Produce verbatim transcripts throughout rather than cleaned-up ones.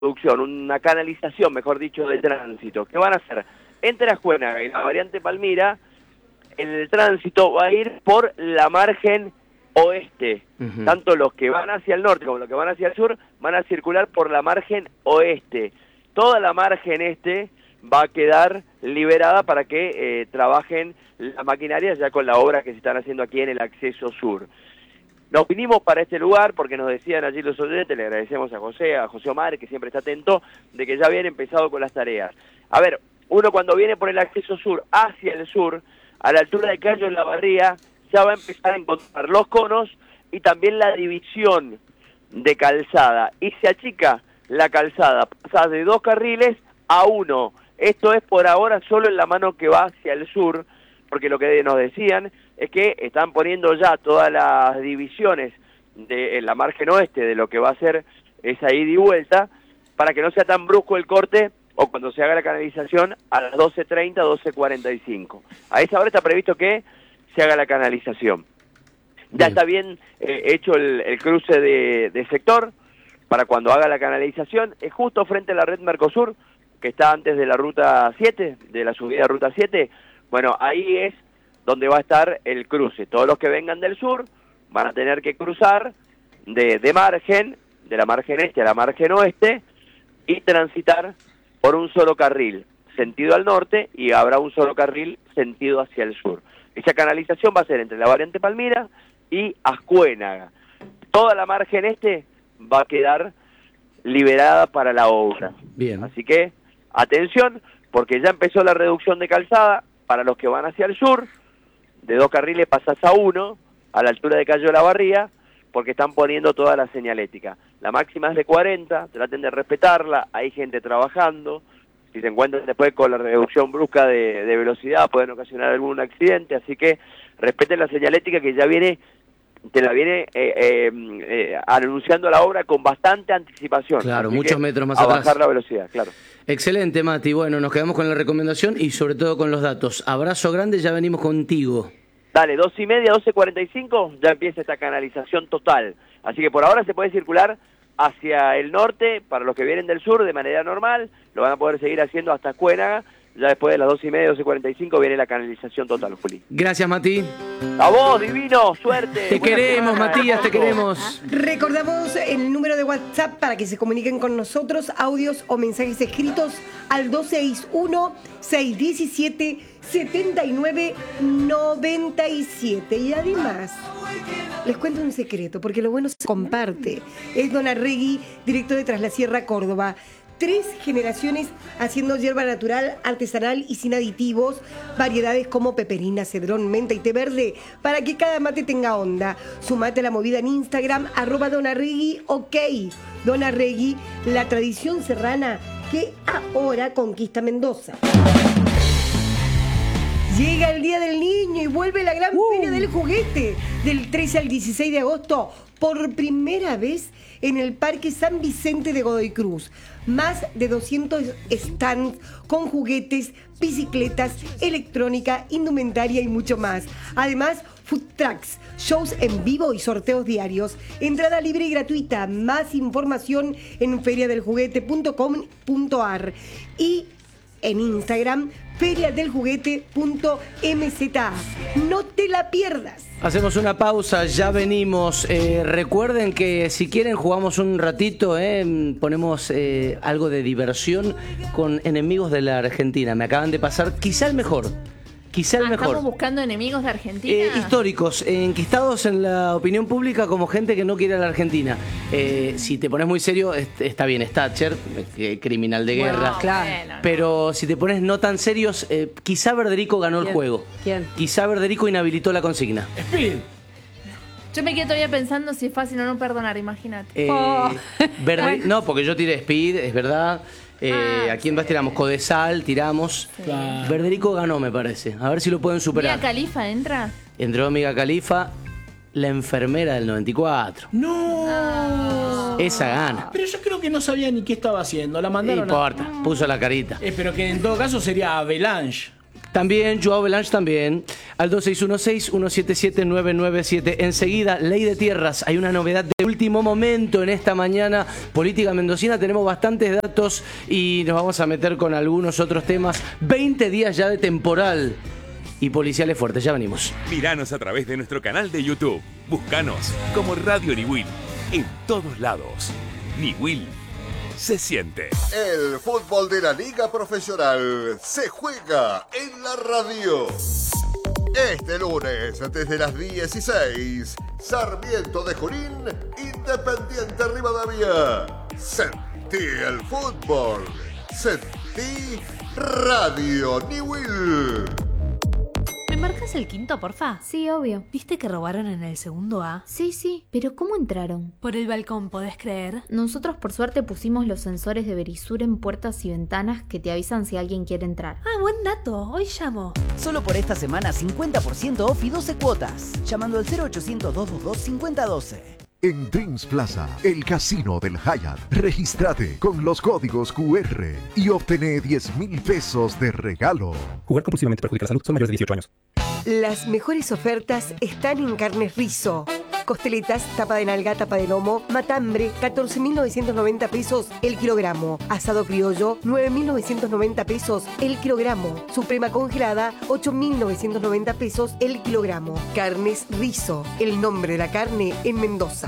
reducción, una canalización, mejor dicho, de tránsito. ¿Qué van a hacer? Entre Ascuénaga y la variante Palmira, el tránsito va a ir por la margen oeste. Uh-huh. Tanto los que van hacia el norte como los que van hacia el sur van a circular por la margen oeste. Toda la margen este va a quedar liberada para que eh, trabajen la maquinaria ya con la obra que se están haciendo aquí en el acceso sur. Nos vinimos para este lugar porque nos decían allí los oyentes, le agradecemos a José, a José Omar, que siempre está atento, de que ya habían empezado con las tareas. A ver, uno cuando viene por el acceso sur hacia el sur, a la altura de Cayo en la Barría, ya va a empezar a encontrar los conos y también la división de calzada. Y se achica la calzada, pasa de dos carriles a uno. Esto es por ahora solo en la mano que va hacia el sur, porque lo que nos decían es que están poniendo ya todas las divisiones de, en la margen oeste de lo que va a ser esa ida y vuelta, para que no sea tan brusco el corte o cuando se haga la canalización a las doce treinta, doce cuarenta y cinco. A esa hora está previsto que se haga la canalización. Ya bien. Está bien eh, hecho el, el cruce de, de sector para cuando haga la canalización. Es justo frente a la red Mercosur, que está antes de la ruta siete, de la subida a ruta siete. Bueno, ahí es donde va a estar el cruce. Todos los que vengan del sur van a tener que cruzar de, de margen, de la margen este a la margen oeste, y transitar por un solo carril, sentido al norte, y habrá un solo carril sentido hacia el sur. Esa canalización va a ser entre la variante Palmira y Ascuénaga. Toda la margen este va a quedar liberada para la obra. Bien. Así que, atención, porque ya empezó la reducción de calzada para los que van hacia el sur. De dos carriles pasas a uno, a la altura de Cayo de la Barría, porque están poniendo toda la señalética. La máxima es de cuarenta, traten de respetarla, hay gente trabajando. Si se encuentran después con la reducción brusca de, de velocidad, pueden ocasionar algún accidente, así que respeten la señalética que ya viene, te la viene eh, eh, eh, anunciando la obra con bastante anticipación. Claro, así muchos metros más a atrás. bajar la velocidad, claro. Excelente, Mati. Bueno, nos quedamos con la recomendación y sobre todo con los datos. Abrazo grande, ya venimos contigo. Dale, dos y media, doce cuarenta y cinco, ya empieza esta canalización total. Así que por ahora se puede circular hacia el norte, para los que vienen del sur, de manera normal. Lo van a poder seguir haciendo hasta Ascuénaga. Ya después de las dos y media, doce cuarenta y cinco, viene la canalización total, Juli. Gracias, Mati. A vos, divino, suerte. Te Buena queremos, semana, Matías, te queremos. Recordamos el número de WhatsApp para que se comuniquen con nosotros, audios o mensajes escritos al dos seis uno, seis uno siete, siete nueve nueve siete. Y además, les cuento un secreto, porque lo bueno se comparte. Es Don Arregui, directo de Tras la Sierra, Córdoba. Tres generaciones haciendo hierba natural, artesanal y sin aditivos, variedades como peperina, cedrón, menta y té verde, para que cada mate tenga onda. Sumate a la movida en Instagram, arroba Don Arregui, ok. Don Arregui, la tradición serrana que ahora conquista Mendoza. Llega el Día del Niño y vuelve la gran uh. Feria del Juguete del trece al dieciséis de agosto por primera vez en el Parque San Vicente de Godoy Cruz. Más de doscientos stands con juguetes, bicicletas, electrónica, indumentaria y mucho más. Además, food trucks, shows en vivo y sorteos diarios. Entrada libre y gratuita. Más información en feria del juguete punto com punto ar y en Instagram, feria del juguete punto m z a. No te la pierdas. Hacemos una pausa, ya venimos. Eh, recuerden que si quieren jugamos un ratito, eh, ponemos eh, algo de diversión con enemigos de la Argentina. Me acaban de pasar quizá el mejor. Quizá el ah, mejor. ¿Estamos buscando enemigos de Argentina? Eh, históricos, eh, enquistados en la opinión pública como gente que no quiere a la Argentina. Eh, si te pones muy serio, está bien, es Thatcher, eh, criminal de guerra. Bueno, claro. Bueno, pero si te pones no tan serios, eh, quizá Verderico ganó el ¿Quién? juego. ¿Quién? Quizá Verderico inhabilitó la consigna. Speed. Yo me quedé todavía pensando si es fácil o no perdonar, imagínate. Eh, oh. Verderico, no, porque yo tiré Speed, es verdad. Eh, Ah, ¿A quién más tiramos? Codesal, tiramos. Sí. Claro. Verderico ganó, me parece. A ver si lo pueden superar. ¿Mia Khalifa entra? Entró Miga Khalifa, la enfermera del noventa y cuatro. No. Esa gana. Pero yo creo que no sabía ni qué estaba haciendo. La No mandaron. importa, a... puso la carita. Eh, pero que en todo caso sería Avalanche. También, Joao Belange también, al dos seis uno seis, uno siete siete, nueve nueve siete. Enseguida, Ley de Tierras. Hay una novedad de último momento en esta mañana. Política mendocina, tenemos bastantes datos y nos vamos a meter con algunos otros temas. veinte días ya de temporal y policiales fuertes. Ya venimos. Míranos a través de nuestro canal de YouTube. Búscanos como Radio Niwil en todos lados. Niwil se siente. El fútbol de la Liga Profesional se juega en la radio. Este lunes, desde las dieciséis, Sarmiento de Junín, Independiente Rivadavia. Sentí el fútbol. Sentí Radio Niwil. ¿Me marcas el quinto, porfa? Sí, obvio. ¿Viste que robaron en el segundo A? Sí, sí, pero ¿cómo entraron? Por el balcón, ¿podés creer? Nosotros por suerte pusimos los sensores de Verisur en puertas y ventanas que te avisan si alguien quiere entrar. Ah, buen dato. Hoy llamo. Solo por esta semana cincuenta por ciento off y doce cuotas. Llamando al cero ochocientos, doscientos veintidós, cincuenta doce. En Dreams Plaza, el casino del Hyatt. Regístrate con los códigos cu erre y obtené diez mil pesos de regalo. Jugar compulsivamente perjudica la salud. Son mayores de dieciocho años. Las mejores ofertas están en Carnes Rizo. Costeletas, tapa de nalga, tapa de lomo, matambre, catorce mil novecientos noventa pesos el kilogramo. Asado criollo, nueve mil novecientos noventa pesos el kilogramo. Suprema congelada, ocho mil novecientos noventa pesos el kilogramo. Carnes Rizo, el nombre de la carne en Mendoza.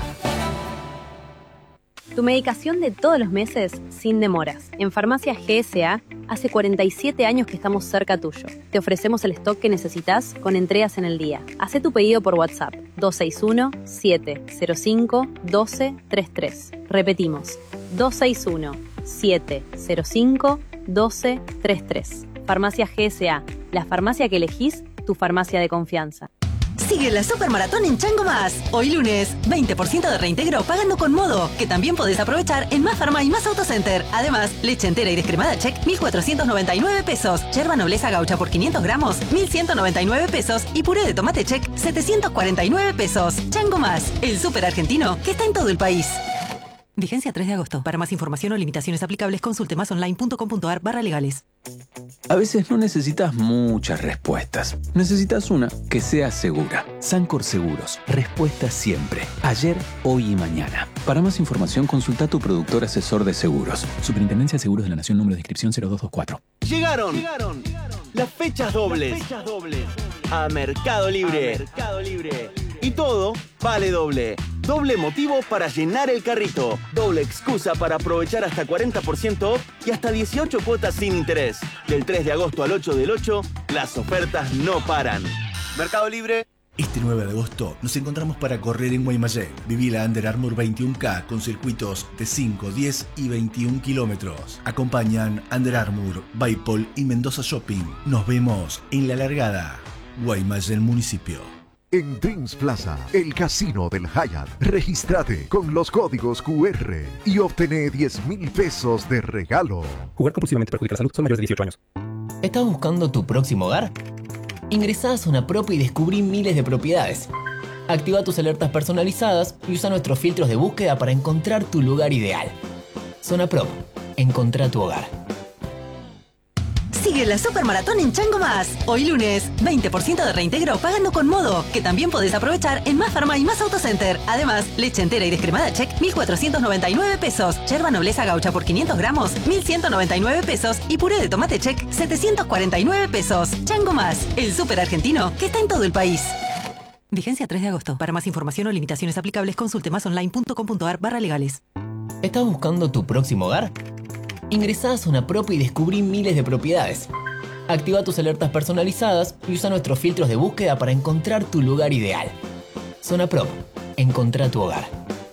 Tu medicación de todos los meses sin demoras. En Farmacia G S A, hace cuarenta y siete años que estamos cerca tuyo. Te ofrecemos el stock que necesitas con entregas en el día. Hacé tu pedido por WhatsApp dos seis uno, siete cero cinco, uno dos tres tres. Repetimos, dos seis uno, siete cero cinco, uno dos tres tres. Farmacia G S A, la farmacia que elegís, tu farmacia de confianza. Sigue la Supermaratón en Chango Más. Hoy lunes, veinte por ciento de reintegro pagando con Modo, que también podés aprovechar en Más Farma y Más Autocenter. Además, leche entera y descremada Check, mil cuatrocientos noventa y nueve pesos. Yerba Nobleza Gaucha por quinientos gramos, mil ciento noventa y nueve pesos. Y puré de tomate Check, setecientos cuarenta y nueve pesos. Chango Más, el súper argentino que está en todo el país. Vigencia tres de agosto. Para más información o limitaciones aplicables, consulte masonline punto com punto ar barra legales. A veces no necesitas muchas respuestas. Necesitas una que sea segura. Sancor Seguros. Respuesta siempre. Ayer, hoy y mañana. Para más información, consulta a tu productor asesor de seguros. Superintendencia de Seguros de la Nación, número de inscripción cero dos dos cuatro. Llegaron, Llegaron. Las fechas dobles. Las fechas dobles. A Mercado Libre. A Mercado Libre. Y todo vale doble. Doble motivo para llenar el carrito. Doble excusa para aprovechar hasta cuarenta por ciento off y hasta dieciocho cuotas sin interés. Del tres de agosto al ocho del ocho, las ofertas no paran. Mercado Libre. Este nueve de agosto nos encontramos para correr en Guaymallén. Viví la Under Armour veintiuno K con circuitos de cinco, diez y veintiún kilómetros. Acompañan Under Armour, Baipol y Mendoza Shopping. Nos vemos en la largada. Guaymallén Municipio. En Dreams Plaza, el casino del Hyatt. Regístrate con los códigos cu erre y obtené diez mil pesos de regalo. Jugar compulsivamente perjudica la salud. Son mayores de dieciocho años. ¿Estás buscando tu próximo hogar? Ingresá a Zona Prop y descubrí miles de propiedades. Activa tus alertas personalizadas y usa nuestros filtros de búsqueda para encontrar tu lugar ideal. Zona Prop. Encontrá tu hogar. Sigue la Supermaratón en Chango Más. Hoy lunes, veinte por ciento de reintegro pagando con Modo, que también podés aprovechar en Más Farma y Más Autocenter. Además, leche entera y descremada Check, mil cuatrocientos noventa y nueve pesos. Yerba Nobleza Gaucha por quinientos gramos, mil ciento noventa y nueve pesos. Y puré de tomate Check, setecientos cuarenta y nueve pesos. Chango Más, el súper argentino que está en todo el país. Vigencia tres de agosto. Para más información o limitaciones aplicables, consulte masonline punto com punto ar barra legales. ¿Estás buscando tu próximo hogar? Ingresá a Zona Prop y descubrí miles de propiedades. Activa tus alertas personalizadas y usa nuestros filtros de búsqueda para encontrar tu lugar ideal. Zona Prop. Encontrá tu hogar.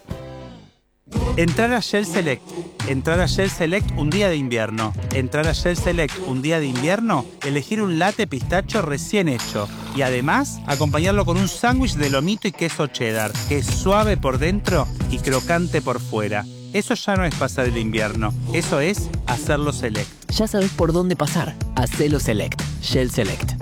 Entrar a Shell Select. Entrar a Shell Select un día de invierno. Entrar a Shell Select un día de invierno, elegir un latte pistacho recién hecho. Y además, acompañarlo con un sándwich de lomito y queso cheddar, que es suave por dentro y crocante por fuera. Eso ya no es pasar el invierno, eso es hacerlo Select. Ya sabes por dónde pasar. Hacelo Select. Shell Select.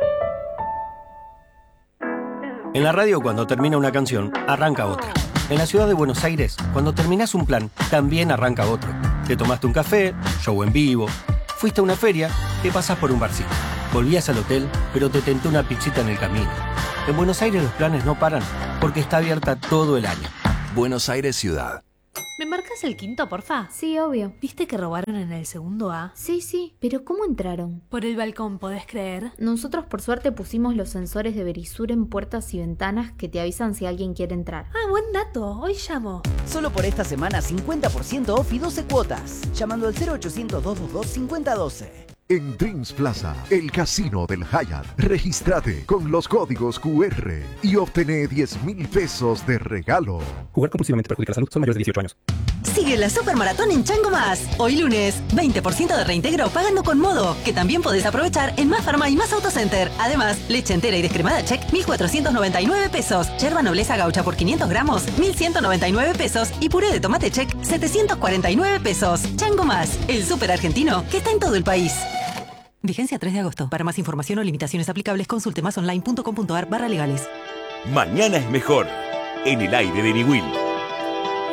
En la radio, cuando termina una canción, arranca otra. En la ciudad de Buenos Aires, cuando terminás un plan, también arranca otro. Te tomaste un café, show en vivo, fuiste a una feria, te pasás por un barcito. Volvías al hotel, pero te tentó una pizzita en el camino. En Buenos Aires los planes no paran porque está abierta todo el año. Buenos Aires Ciudad. ¿Me marcas el quinto, porfa? Sí, obvio. ¿Viste que robaron en el segundo A? Sí, sí. Pero ¿cómo entraron? Por el balcón, ¿podés creer? Nosotros por suerte pusimos los sensores de Verisur en puertas y ventanas que te avisan si alguien quiere entrar. Ah, buen dato. Hoy llamo. Solo por esta semana cincuenta por ciento off y doce cuotas. Llamando al cero ochocientos, dos dos dos, cinco cero uno dos. En Dreams Plaza, el casino del Hyatt. Regístrate con los códigos Q R y obtené diez mil pesos de regalo. Jugar compulsivamente perjudica la salud. Son mayores de dieciocho años. Sigue la Supermaratón en Chango Más. Hoy lunes, veinte por ciento de reintegro pagando con Modo, que también podés aprovechar en Más Farma y Más Autocenter. Además, leche entera y descremada Check, mil cuatrocientos noventa y nueve pesos. Yerba Nobleza Gaucha por quinientos gramos, mil ciento noventa y nueve pesos. Y puré de tomate Check, setecientos cuarenta y nueve pesos. Chango Más, el súper argentino que está en todo el país. Vigencia tres de agosto. Para más información o limitaciones aplicables, consulte más online punto com punto ar barra legales. Mañana es mejor. En el aire de Niwil.